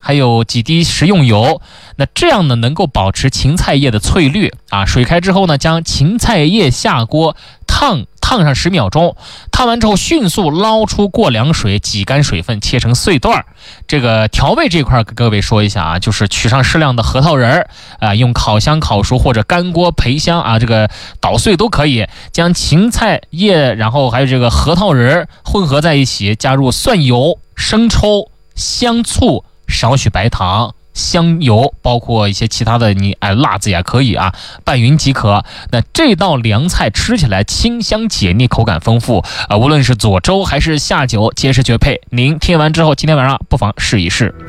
还有几滴食用油。那这样呢，能够保持芹菜叶的翠绿啊。水开之后呢，将芹菜叶下锅烫上10秒钟，烫完之后迅速捞出过凉水，挤干水分，切成碎段。这个调味这块跟各位说一下啊，就是取上适量的核桃仁啊，用烤箱烤熟或者干锅焙香啊，这个捣碎都可以。将芹菜叶然后还有这个核桃仁混合在一起，加入蒜油、生抽、香醋，少许白糖、香油，包括一些其他的辣子也可以啊，拌匀即可。那这道凉菜吃起来清香解腻，口感丰富啊，无论是佐粥还是下酒，皆是绝配。您听完之后，今天晚上不妨试一试。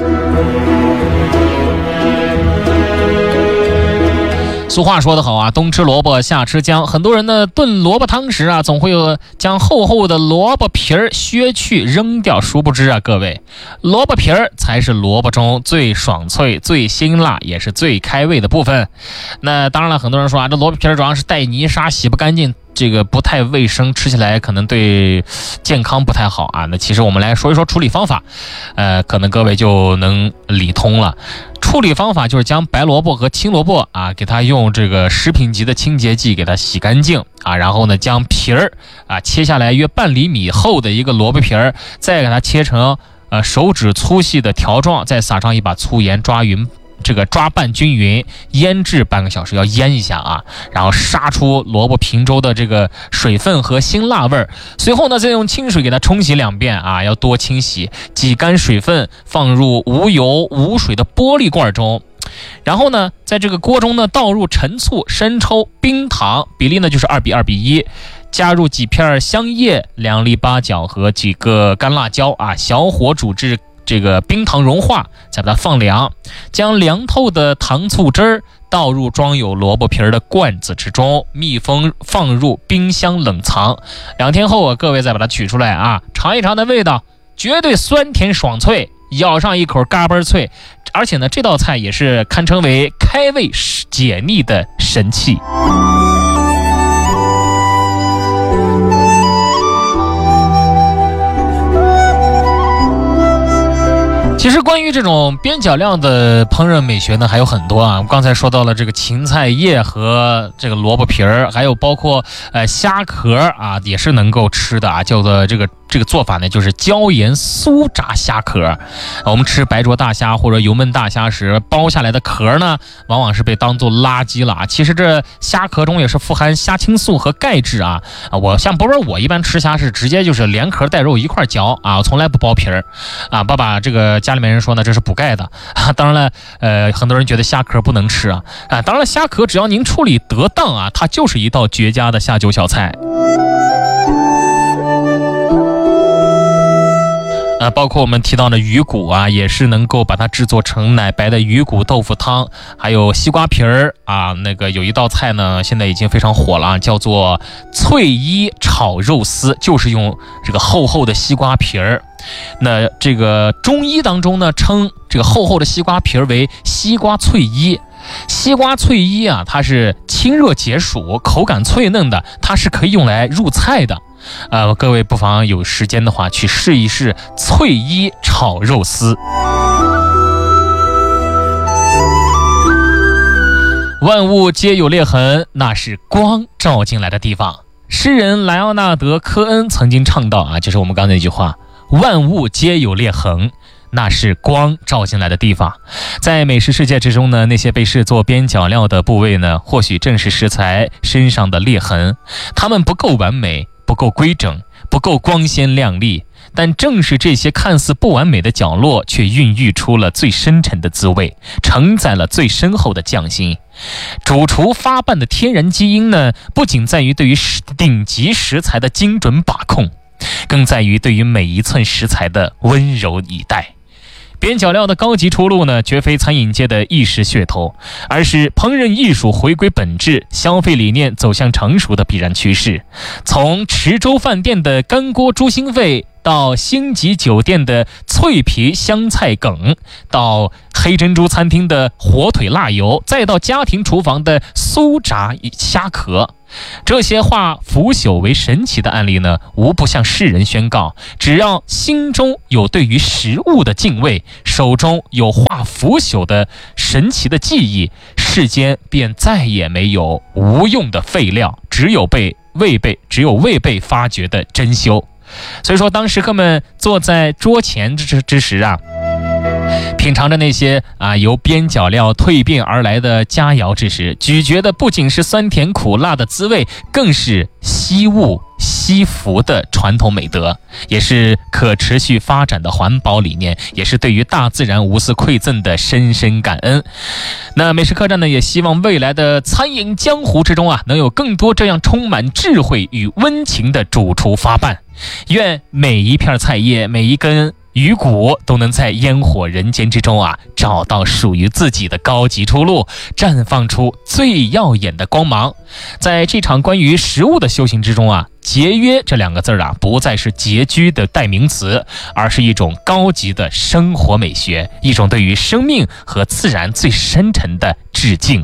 俗话说得好啊，冬吃萝卜夏吃姜。很多人呢炖萝卜汤时啊，总会将厚厚的萝卜皮儿削去扔掉。殊不知啊，各位，萝卜皮儿才是萝卜中最爽脆、最辛辣，也是最开胃的部分。那当然了，很多人说啊，这萝卜皮儿主要是带泥沙，洗不干净，这个不太卫生，吃起来可能对健康不太好啊。那其实我们来说一说处理方法，可能各位就能理通了。处理方法就是将白萝卜和青萝卜啊，给它用这个食品级的清洁剂给它洗干净啊，然后呢将皮儿啊切下来约半厘米厚的一个萝卜皮儿，再给它切成手指粗细的条状，再撒上一把粗盐，抓拌均匀，腌制半个小时，要腌一下啊，然后杀出萝卜平洲的这个水分和辛辣味儿。随后呢，再用清水给它冲洗2遍啊，要多清洗，挤干水分，放入无油无水的玻璃罐中。然后呢，在这个锅中呢，倒入陈醋、生抽、冰糖，比例呢就是2:1:1。加入几片香叶、2粒八角和几个干辣椒啊，小火煮至这个冰糖融化，再把它放凉，将凉透的糖醋汁儿倒入装有萝卜皮儿的罐子之中，密封放入冰箱冷藏。2天后啊，各位再把它取出来啊，尝一尝的味道，绝对酸甜爽脆，咬上一口嘎嘣脆。而且呢，这道菜也是堪称为开胃解腻的神器。其实关于这种边角料的烹饪美学呢，还有很多啊。我们刚才说到了这个芹菜叶和这个萝卜皮儿，还有包括虾壳啊，也是能够吃的啊。叫做这个做法呢，就是椒盐酥炸虾壳。我们吃白灼大虾或者油焖大虾时，剥下来的壳呢，往往是被当作垃圾了啊。其实这虾壳中也是富含虾青素和钙质啊。像波波，我一般吃虾是直接就是连壳带肉一块嚼啊，我从来不剥皮儿啊。爸爸这个家里面人说呢，这是补钙的啊。当然了，很多人觉得虾壳不能吃啊。当然了，虾壳只要您处理得当啊，它就是一道绝佳的下酒小菜。包括我们提到的鱼骨啊，也是能够把它制作成奶白的鱼骨豆腐汤，还有西瓜皮儿啊，那个有一道菜呢，现在已经非常火了啊，叫做脆衣炒肉丝，就是用这个厚厚的西瓜皮儿。那这个中医当中呢，称这个厚厚的西瓜皮儿为西瓜脆衣。西瓜脆衣啊，它是清热解暑，口感脆嫩的，它是可以用来入菜的。各位不妨有时间的话去试一试脆衣炒肉丝。万物皆有裂痕，那是光照进来的地方。诗人莱奥纳德·科恩曾经唱到啊，就是我们刚才那句话，万物皆有裂痕，那是光照进来的地方。在美食世界之中呢，那些被视作边角料的部位呢，或许正是食材身上的裂痕。它们不够完美，不够规整，不够光鲜亮丽，但正是这些看似不完美的角落，却孕育出了最深沉的滋味，承载了最深厚的匠心。主厨发办的天然基因呢，不仅在于对于顶级食材的精准把控，更在于对于每一寸食材的温柔以待。边角料的高级出路呢，绝非餐饮界的一时噱头，而是烹饪艺术回归本质、消费理念走向成熟的必然趋势。从池州饭店的干锅猪心肺，到星级酒店的脆皮香菜梗，到黑珍珠餐厅的火腿辣油，再到家庭厨房的酥炸虾壳。这些化腐朽为神奇的案例呢，无不向世人宣告，只要心中有对于食物的敬畏，手中有化腐朽的神奇的技艺，世间便再也没有无用的废料，只有未被发掘的珍馐。所以说，当食客们坐在桌前之时啊，品尝着那些由边角料蜕变而来的佳肴之时，咀嚼的不仅是酸甜苦辣的滋味，更是惜物惜福的传统美德，也是可持续发展的环保理念，也是对于大自然无私馈赠的深深感恩。那美食客栈呢，也希望未来的餐饮江湖之中能有更多这样充满智慧与温情的主厨发办。愿每一片菜叶，每一根鱼骨都能在烟火人间之中找到属于自己的高级出路，绽放出最耀眼的光芒。在这场关于食物的修行之中节约这两个字不再是拮据的代名词，而是一种高级的生活美学，一种对于生命和自然最深沉的致敬。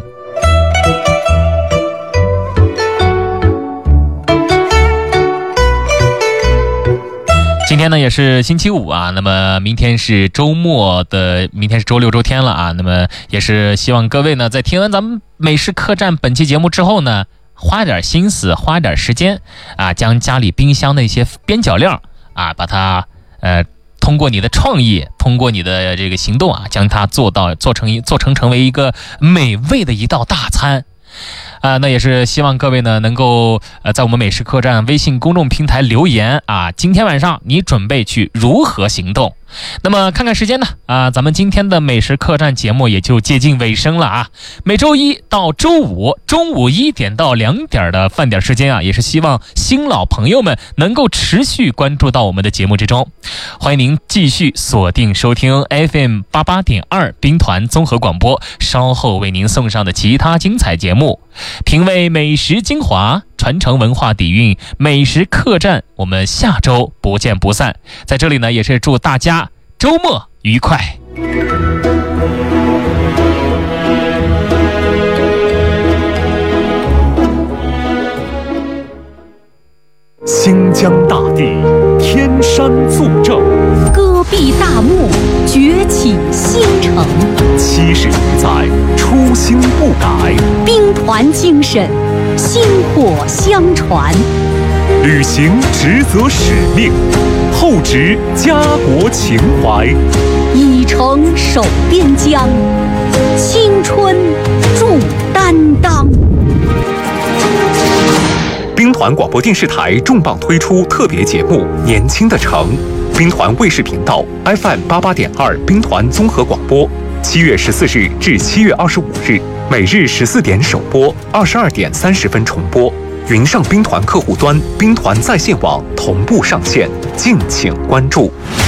今天呢也是星期五那么明天是周末明天是周六周天了那么也是希望各位呢在听完咱们美食客栈本期节目之后呢，花点心思，花点时间将家里冰箱的一些边角料把它通过你的创意，通过你的这个行动将它做成为一个美味的一道大餐。那也是希望各位呢能够在我们美食客栈微信公众平台留言今天晚上你准备去如何行动？那么看看时间呢咱们今天的美食客栈节目也就接近尾声了每周一到周五中午1点到2点的饭点时间也是希望新老朋友们能够持续关注到我们的节目之中。欢迎您继续锁定收听 FM88.2 兵团综合广播，稍后为您送上的其他精彩节目，品味美食精华，传承文化底蕴，美食客栈我们下周不见不散。在这里呢也是祝大家周末愉快。 新疆大地天山作证， 戈壁大漠崛起新城 70余载初心不改， 兵团精神薪火相传， 履行职责使命，厚植家国情怀， 以诚守边疆，青春铸担当。 兵团广播电视台重磅推出特别节目《年轻的城》，兵团卫视频道 FM88.2 兵团综合广播，7月14日至7月25日，每日14点首播，22点30分重播。云上兵团客户端、兵团在线网同步上线，敬请关注。